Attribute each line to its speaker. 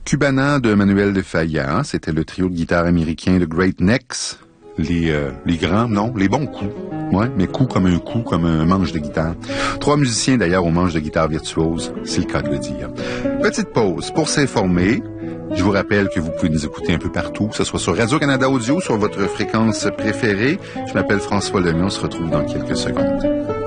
Speaker 1: Cubana de Manuel de Falla, c'était le trio de guitare américain de Great Necks. Les grands, non, les bons coups. Ouais, mais coup, comme un manche de guitare. 3 musiciens d'ailleurs au manche de guitare virtuose, c'est le cas de le dire. Petite pause pour s'informer. Je vous rappelle que vous pouvez nous écouter un peu partout, que ce soit sur Radio-Canada Audio, sur votre fréquence préférée. Je m'appelle François Lemay, on se retrouve dans quelques secondes.